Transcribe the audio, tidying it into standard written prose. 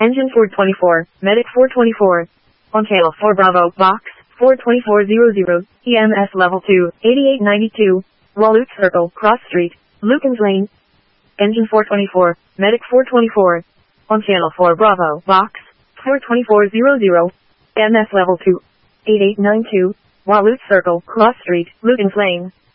Engine 424, Medic 424. On channel 4 Bravo, Box 42400, EMS Level 2, 8892, Walloot Circle, Cross Street, Lukens Lane. Engine 424, Medic 424. On channel 4 Bravo, Box 42400, EMS Level 2, 8892, Walloot Circle, Cross Street, Lukens Lane.